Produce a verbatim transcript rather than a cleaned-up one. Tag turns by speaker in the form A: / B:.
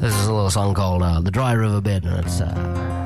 A: This is a little song called uh, The Dry River Bed, and it's uh,